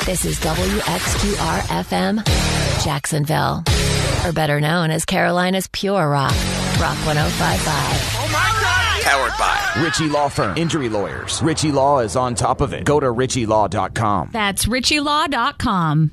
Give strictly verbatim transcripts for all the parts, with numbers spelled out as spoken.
This is W X Q R F M, Jacksonville, or better known as Carolina's Pure Rock, Rock one oh five point five. Oh my God! Powered by Ritchie Law Firm. Injury lawyers. Ritchie Law is on top of it. Go to ritchie law dot com. That's ritchie law dot com.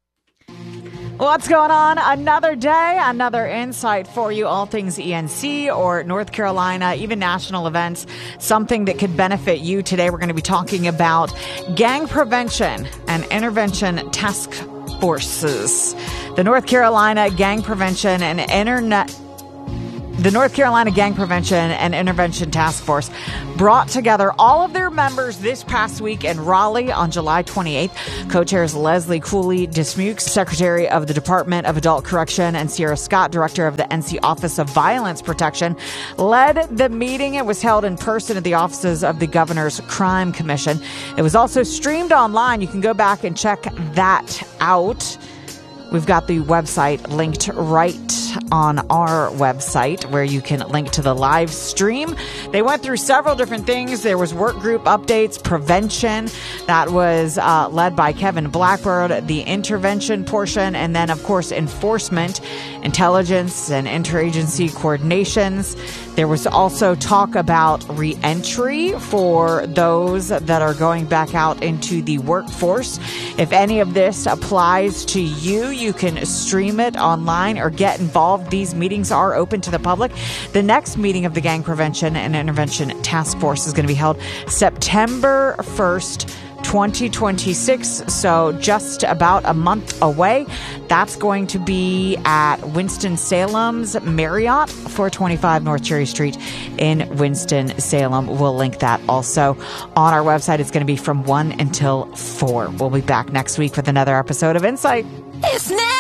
What's going on? Another day, another insight for you, all things E N C or North Carolina, even national events, something that could benefit you. Today we're going to be talking about gang prevention and intervention task forces. The North Carolina Gang Prevention and Internet The North Carolina Gang Prevention and Intervention Task Force brought together all of their members this past week in Raleigh on July twenty-eighth. Co-chairs Leslie Cooley Dismukes, Secretary of the Department of Adult Correction, and Sierra Scott, Director of the N C Office of Violence Protection, led the meeting. It was held in person at the offices of the Governor's Crime Commission. It was also streamed online. You can go back and check that out. We've got the website linked right on our website where you can link to the live stream. They went through several different things. There was work group updates, prevention. That was uh, led by Kevin Blackbird, the intervention portion, and then, of course, enforcement, intelligence, and interagency coordinations. There was also talk about reentry for those that are going back out into the workforce. If any of this applies to you, you can stream it online or get involved. These meetings are open to the public. The next meeting of the Gang Prevention and Intervention Task Force is going to be held September first, twenty twenty-six, so just about a month away. That's going to be at Winston-Salem's Marriott, four twenty-five North Cherry Street in Winston-Salem. We'll link that also on our website. It's going to be from one until four. We'll be back next week with another episode of Insight. It's now.